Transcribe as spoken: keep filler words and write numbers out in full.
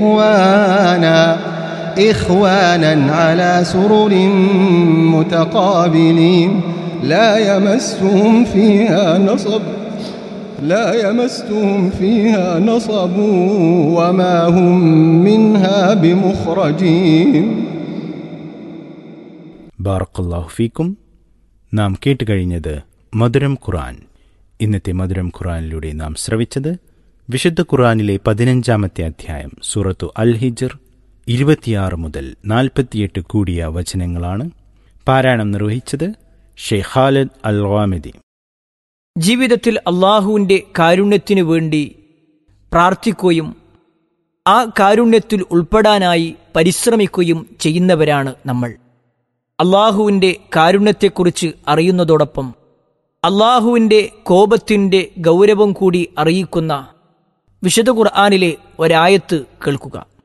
إخوانا إخوانا على سرر متقابلين لا يمسهم فيها نصب لا يمسهم فيها نصب وما هم منها بمخرجين. ബാറക്കല്ലാഹു ഫീക്കും. നാം കേട്ടുകഴിഞ്ഞത് മധുരം ഖുർആൻ. ഇന്നത്തെ മധുരം ഖുർആനിലൂടെ നാം ശ്രവിച്ചത് വിശുദ്ധ ഖുർആനിലെ പതിനഞ്ചാമത്തെ അധ്യായം സൂറത്തു അൽ ഹിജ്ർ ഇരുപത്തിയാറ് മുതൽ നാൽപ്പത്തിയെട്ട് കൂടിയ വചനങ്ങളാണ്. പാരായണം നിർവഹിച്ചത് ഷെയ്ഖ് ഖാലിദ് അൽ ഖാമിദി. ജീവിതത്തിൽ അള്ളാഹുവിൻ്റെ കാരുണ്യത്തിനു വേണ്ടി പ്രാർത്ഥിക്കുകയും ആ കാരുണ്യത്തിൽ ഉൾപ്പെടാനായി പരിശ്രമിക്കുകയും ചെയ്യുന്നവരാണ് നമ്മൾ. അള്ളാഹുവിൻ്റെ കാരുണ്യത്തെക്കുറിച്ച് അറിയുന്നതോടൊപ്പം അള്ളാഹുവിൻ്റെ കോപത്തിൻ്റെ ഗൗരവം കൂടി അറിയിക്കുന്ന വിശുദ്ധ ഖുർആനിലെ ഒരായത്ത് കേൾക്കുക.